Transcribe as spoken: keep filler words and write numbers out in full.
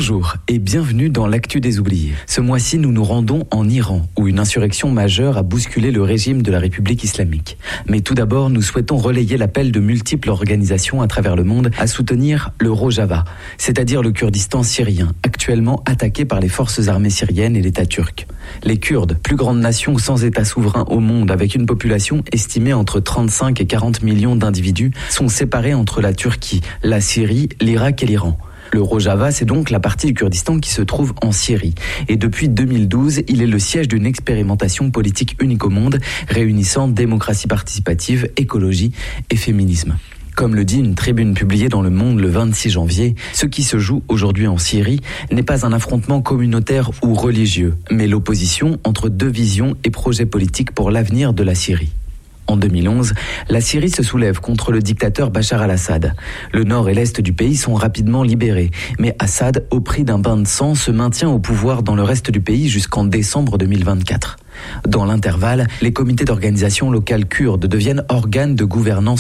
Bonjour et bienvenue dans l'actu des oubliés. Ce mois-ci, nous nous rendons en Iran, où une insurrection majeure a bousculé le régime de la République islamique. Mais tout d'abord, nous souhaitons relayer l'appel de multiples organisations à travers le monde à soutenir le Rojava, c'est-à-dire le Kurdistan syrien, actuellement attaqué par les forces armées syriennes et l'État turc. Les Kurdes, plus grande nation sans État souverain au monde, avec une population estimée entre trente-cinq et quarante millions d'individus, sont séparés entre la Turquie, la Syrie, l'Irak et l'Iran. Le Rojava, c'est donc la partie du Kurdistan qui se trouve en Syrie. Et depuis deux mille douze, il est le siège d'une expérimentation politique unique au monde, réunissant démocratie participative, écologie et féminisme. Comme le dit une tribune publiée dans Le Monde le vingt-six janvier, ce qui se joue aujourd'hui en Syrie n'est pas un affrontement communautaire ou religieux, mais l'opposition entre deux visions et projets politiques pour l'avenir de la Syrie. En deux mille onze, la Syrie se soulève contre le dictateur Bachar al-Assad. Le nord et l'est du pays sont rapidement libérés, mais Assad, au prix d'un bain de sang, se maintient au pouvoir dans le reste du pays jusqu'en décembre deux mille vingt-quatre. Dans l'intervalle, les comités d'organisation locales kurdes deviennent organes de gouvernance